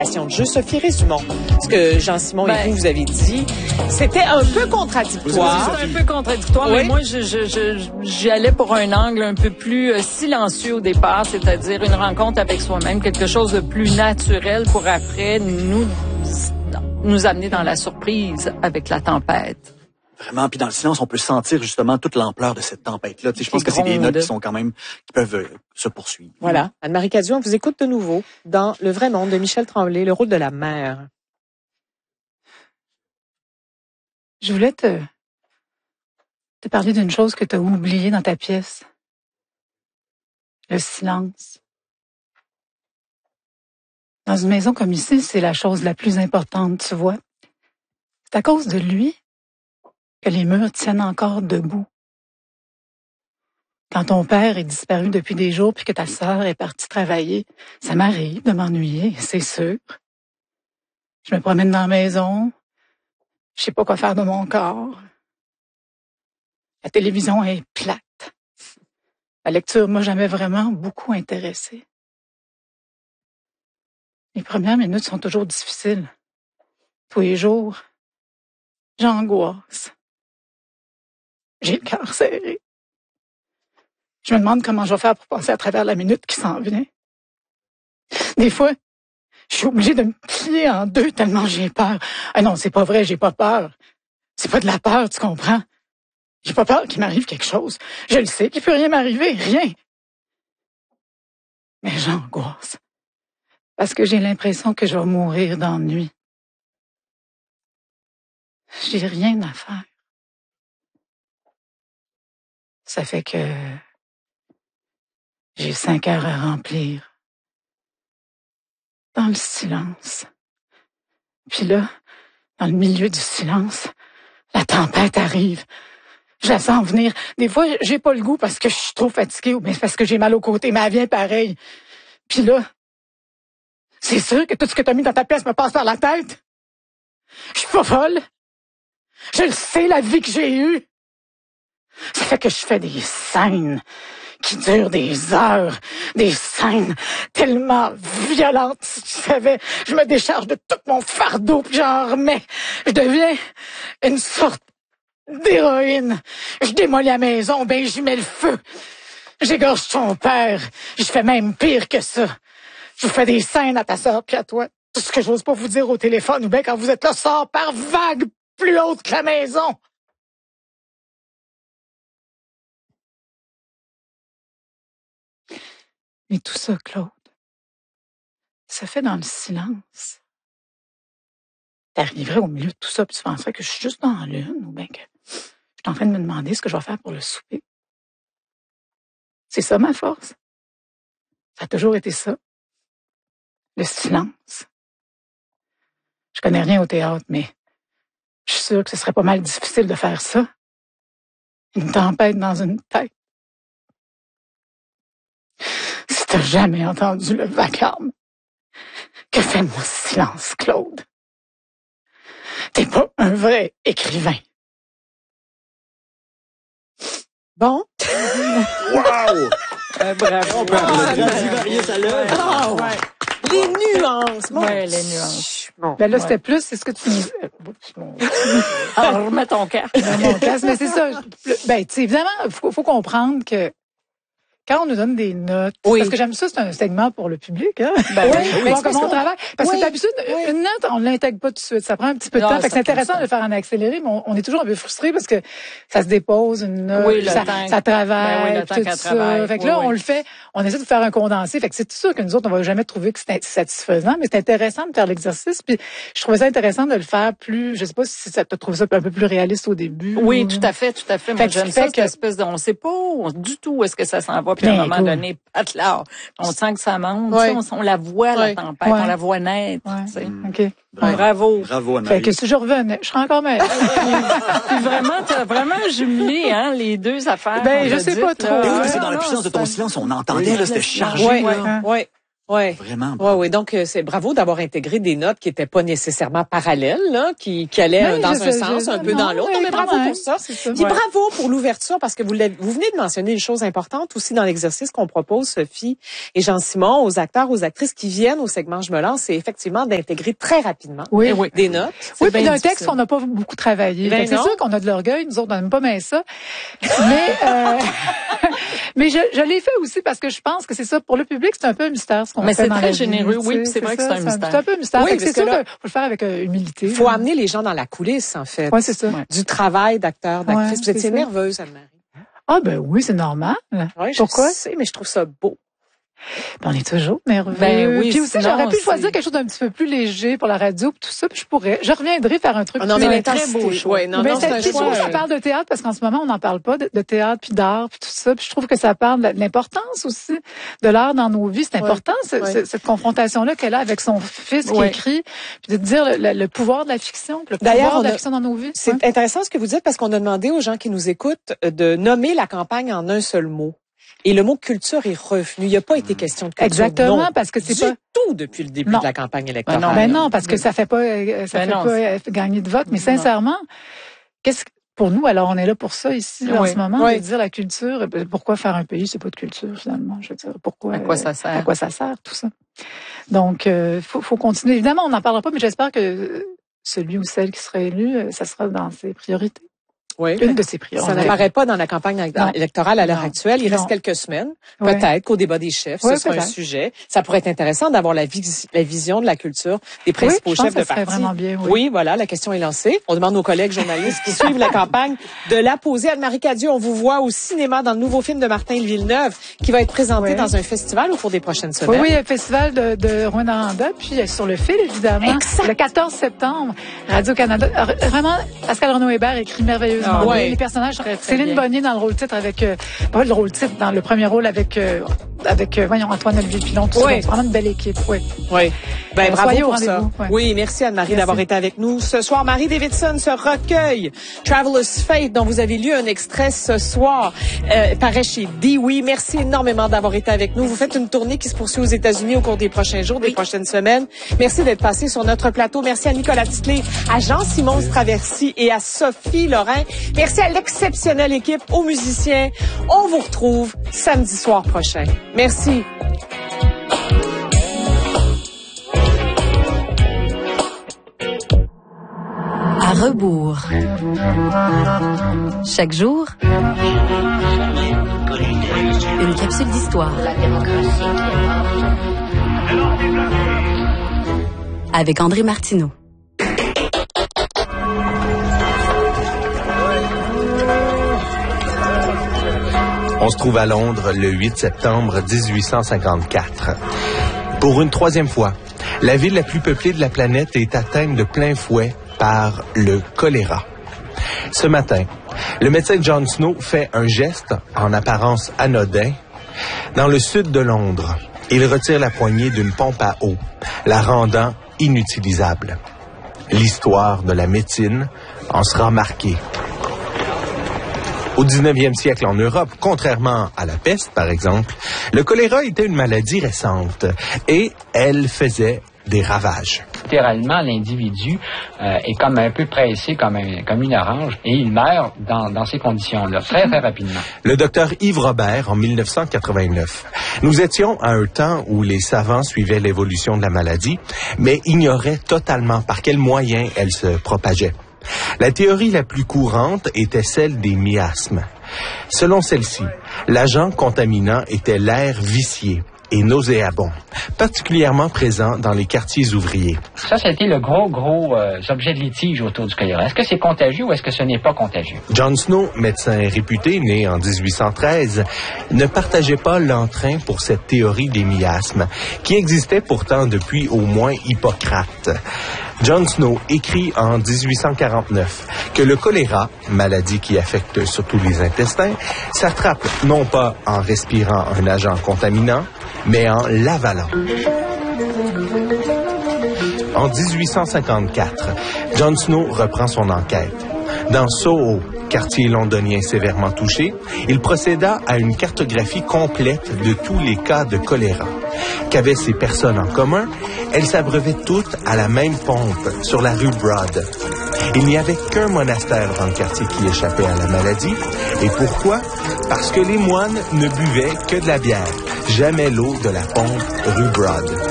de jeu. Sophie, résumons ce que Jean-Simon et vous avez dit. C'était un peu contradictoire. C'était un peu contradictoire, oui. Mais moi, j'allais pour un angle un peu plus silencieux au départ, c'est-à-dire une rencontre avec soi-même, quelque chose de plus naturel pour après nous amener dans la surprise avec la tempête. Vraiment, puis dans le silence, on peut sentir justement toute l'ampleur de cette tempête-là. Je pense que c'est des notes qui sont quand même, qui peuvent se poursuivre. Voilà. Anne-Marie Cadieux, on vous écoute de nouveau dans Le vrai monde de Michel Tremblay, le rôle de la mère. Je voulais te parler d'une chose que tu as oubliée dans ta pièce. Le silence. Dans une maison comme ici, c'est la chose la plus importante, tu vois. C'est à cause de lui que les murs tiennent encore debout. Quand ton père est disparu depuis des jours puis que ta sœur est partie travailler, ça m'arrive de m'ennuyer, c'est sûr. Je me promène dans la maison, je sais pas quoi faire de mon corps. La télévision est plate. La lecture m'a jamais vraiment beaucoup intéressée. Les premières minutes sont toujours difficiles. Tous les jours, j'angoisse. J'ai le cœur serré. Je me demande comment je vais faire pour passer à travers la minute qui s'en vient. Des fois, je suis obligée de me plier en deux tellement j'ai peur. Ah non, c'est pas vrai, j'ai pas peur. C'est pas de la peur, tu comprends? J'ai pas peur qu'il m'arrive quelque chose. Je le sais qu'il peut rien m'arriver, rien. Mais j'angoisse. Parce que j'ai l'impression que je vais mourir d'ennui. J'ai rien à faire. Ça fait que j'ai 5 heures à remplir. Dans le silence. Puis là, dans le milieu du silence, la tempête arrive. Je la sens venir. Des fois, j'ai pas le goût parce que je suis trop fatiguée ou bien parce que j'ai mal au côté, mais elle vient pareil. Puis là, c'est sûr que tout ce que t'as mis dans ta pièce me passe par la tête. Je suis pas folle. Je le sais, la vie que j'ai eue. Ça fait que je fais des scènes qui durent des heures, des scènes tellement violentes. Si tu savais, je me décharge de tout mon fardeau, puis j'en remets. Je deviens une sorte d'héroïne. Je démolis la maison, ben j'y mets le feu. J'égorge ton père. Je fais même pire que ça. Je vous fais des scènes à ta sœur puis à toi. Tout ce que j'ose pas vous dire au téléphone ou bien quand vous êtes là sort par vagues plus hautes que la maison. Mais tout ça, Claude, ça fait dans le silence. T'arriverais au milieu de tout ça puis tu penserais que je suis juste dans la lune ou bien que je suis en train de me demander ce que je vais faire pour le souper. C'est ça ma force. Ça a toujours été ça. Le silence. Je connais rien au théâtre, mais je suis sûre que ce serait pas mal difficile de faire ça. Une tempête dans une tête. Si t'as jamais entendu le vacarme, que fait mon silence, Claude? T'es pas un vrai écrivain. Bon. Wow! Bravo. On peut varier ça là. Ouais. Les nuances. Bon. Ouais, les nuances. Bon. Ben là, c'était plus, c'est ce que tu me disais. Alors, remets ton casque. Mon casque, mais c'est ça. Ben, tu sais, évidemment, faut comprendre que quand on nous donne des notes, parce que j'aime ça, c'est un segment pour le public, hein. Ben oui, voir comment on travaille. Parce que d'habitude, une note, on l'intègre pas tout de suite. Ça prend un petit peu de temps. Fait que c'est intéressant de le faire en accéléré, mais on est toujours un peu frustré parce que ça se dépose, une note, ça travaille, le temps tout ça. travaille. Fait que là, on le fait, on essaie de faire un condensé. Fait que c'est tout sûr que nous autres, on va jamais trouver que c'est satisfaisant, mais c'est intéressant de faire l'exercice. Puis je trouvais ça intéressant de le faire plus, je sais pas si ça te trouve ça un peu plus réaliste au début. Oui, tout à fait. Moi, j'aime ça, cette espèce de, on sait pas du tout où est-ce que ça s'en va, puis à un moment donné, là, on sent que ça monte, on la voit, la tempête, on la voit naître. OK. Bravo. Bravo, Anne. Fait que si je revenais, je serais encore meilleure. Puis vraiment, t'as vraiment jumelé, hein, les deux affaires. Ben, je sais pas trop. C'est dans la puissance de ton silence, on entendait, là, c'était chargé. Oui. Ouais. Vraiment. Oui. Donc, c'est bravo d'avoir intégré des notes qui étaient pas nécessairement parallèles, là, qui allaient dans un sens, un peu dans l'autre. Non, mais bravo pour ça. Puis bravo pour l'ouverture, parce que vous venez de mentionner une chose importante aussi dans l'exercice qu'on propose, Sophie et Jean-Simon, aux acteurs, aux actrices qui viennent au segment Je me lance, c'est effectivement d'intégrer très rapidement des notes. Oui, puis d'un texte qu'on n'a pas beaucoup travaillé. C'est sûr qu'on a de l'orgueil, nous autres, on n'aime pas bien ça. Mais je l'ai fait aussi parce que je pense que c'est ça. Pour le public, c'est un peu un mystère ce qu'on fait dans la vie. Mais c'est très généreux, oui, c'est vrai que c'est un mystère. C'est un peu un mystère. Oui, c'est sûr qu'il faut le faire avec humilité. Il faut amener les gens dans la coulisse, en fait. Oui, c'est ça. Du travail d'acteur, d'actrice. Vous étiez nerveuse, Anne-Marie. Ah ben oui, c'est normal. Oui, pourquoi? Je sais, mais je trouve ça beau. On est toujours nerveux. Ben oui, puis aussi, j'aurais pu choisir quelque chose d'un petit peu plus léger pour la radio, puis tout ça, puis je reviendrai faire un truc. Non, mais plus très beau choix. Ouais, non, c'est un choix. Ça parle de théâtre parce qu'en ce moment, on n'en parle pas de théâtre puis d'art puis tout ça. Puis je trouve que ça parle de l'importance aussi de l'art dans nos vies. C'est important cette confrontation-là qu'elle a avec son fils qui écrit, puis de dire le pouvoir de la fiction, le pouvoir de la fiction dans nos vies. C'est intéressant ce que vous dites parce qu'on a demandé aux gens qui nous écoutent de nommer la campagne en un seul mot. Et le mot culture est revenu. Il n'y a pas été question de culture. Exactement, parce que c'est pas tout depuis le début de la campagne électorale. Ben non, parce que ça fait pas gagner de vote. Mais sincèrement, pour nous, alors on est là pour ça ici en ce moment, de dire la culture. Pourquoi faire un pays, c'est pas de culture finalement. Je veux dire, pourquoi? À quoi ça sert? À quoi ça sert tout ça? Donc, faut continuer. Évidemment, on n'en parlera pas, mais j'espère que celui ou celle qui sera élu, ça sera dans ses priorités. Oui. Une de ses priorités. Ça n'apparaît pas dans la campagne électorale à l'heure actuelle. Il reste quelques semaines. Peut-être qu'au débat des chefs, ce sera un sujet. Ça pourrait être intéressant d'avoir la vision de la culture des principaux chefs de parti. Vraiment bien, oui, voilà, la question est lancée. On demande aux collègues journalistes qui suivent la campagne de la poser. Anne-Marie Cadieux, on vous voit au cinéma dans le nouveau film de Martin Villeneuve qui va être présenté dans un festival au cours des prochaines semaines. Oui, un festival de Rwanda, puis sur le fil, évidemment. Exact. Le 14 septembre, Radio-Canada. Vraiment, Pascal Renaud-Hébert écrit merveilleusement. Les personnages, Céline Bonnier dans le rôle titre avec, pas le rôle titre, dans le premier rôle avec Antoine Olivier Pilon, tout ça. C'est vraiment une belle équipe, Oui. Ben, bravo pour ça. Ouais. Oui, merci Anne-Marie d'avoir été avec nous ce soir. Marie Davidson se recueille. Traveler's Fate, dont vous avez lu un extrait ce soir, paraît chez Dewey. Merci énormément d'avoir été avec nous. Vous faites une tournée qui se poursuit aux États-Unis au cours des prochains jours, des prochaines semaines. Merci d'être passé sur notre plateau. Merci à Nicolas Titley, à Jean-Simon Straversi et à Sophie Lorrain. Merci à l'exceptionnelle équipe, aux musiciens. On vous retrouve samedi soir prochain. Merci. À rebours. Chaque jour, une capsule d'histoire. Avec André Martineau. On se trouve à Londres le 8 septembre 1854. Pour une troisième fois, la ville la plus peuplée de la planète est atteinte de plein fouet par le choléra. Ce matin, le médecin John Snow fait un geste en apparence anodin. Dans le sud de Londres, il retire la poignée d'une pompe à eau, la rendant inutilisable. L'histoire de la médecine en sera marquée. Au 19e siècle en Europe, contrairement à la peste, par exemple, le choléra était une maladie récente et elle faisait des ravages. Littéralement, l'individu est comme un peu pressé comme une orange et il meurt dans ces conditions-là, très, très rapidement. Le docteur Yves Robert, en 1989. Nous étions à un temps où les savants suivaient l'évolution de la maladie, mais ignoraient totalement par quels moyens elle se propageait. La théorie la plus courante était celle des miasmes. Selon celle-ci, l'agent contaminant était l'air vicié et nauséabond, particulièrement présent dans les quartiers ouvriers. Ça a été le gros objet de litige autour du choléra. Est-ce que c'est contagieux ou est-ce que ce n'est pas contagieux? John Snow, médecin réputé, né en 1813, ne partageait pas l'entrain pour cette théorie des miasmes, qui existait pourtant depuis au moins Hippocrate. John Snow écrit en 1849 que le choléra, maladie qui affecte surtout les intestins, s'attrape non pas en respirant un agent contaminant, mais en l'avalant. En 1854, John Snow reprend son enquête. Dans Soho, quartier londonien sévèrement touché, il procéda à une cartographie complète de tous les cas de choléra. Qu'avaient ces personnes en commun? Elles s'abreuvaient toutes à la même pompe sur la rue Broad. Il n'y avait qu'un monastère dans le quartier qui échappait à la maladie. Et pourquoi? Parce que les moines ne buvaient que de la bière, jamais l'eau de la pompe rue Broad.